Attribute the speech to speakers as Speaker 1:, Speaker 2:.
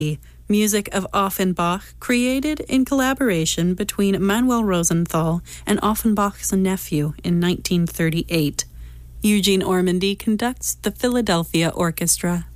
Speaker 1: music of Offenbach, created in collaboration between Manuel Rosenthal and Offenbach's nephew in 1938. Eugene Ormandy conducts the Philadelphia Orchestra.